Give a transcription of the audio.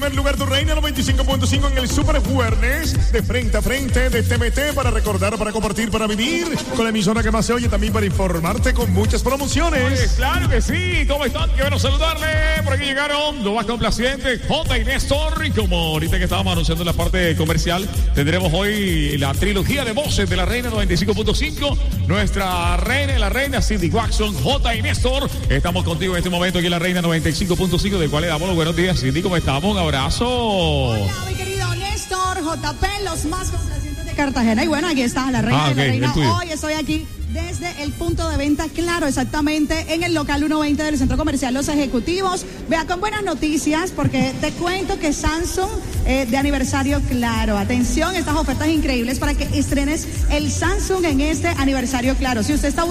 primer lugar tu Reina 95.5 en el Super Jueves de frente a frente de TMT para recordar, para compartir, para vivir con la emisora que más se oye, también para informarte con muchas promociones. Pues claro que sí, ¿cómo están? Qué bueno saludarle. Por aquí llegaron lo más complaciente, J y Néstor. Y como ahorita que estábamos anunciando en la parte comercial, tendremos hoy la trilogía de voces de la Reina 95.5. Nuestra reina, la reina Cindy Watson, J y Néstor. Estamos contigo en este momento aquí en la Reina 95.5, del cual le damos los buenos días. Cindy, ¿cómo estamos? Un abrazo. Hola, mi querido Néstor, JP, los más complacientes de Cartagena. Y bueno, aquí está la Reina de la Reina. Hoy estoy aquí desde el punto de venta, claro, exactamente, en el local 120 del Centro Comercial Los Ejecutivos. Vea, con buenas noticias, porque te cuento que Samsung de aniversario, claro, atención, estas ofertas increíbles para que estrenes el Samsung en este aniversario, claro. Si usted está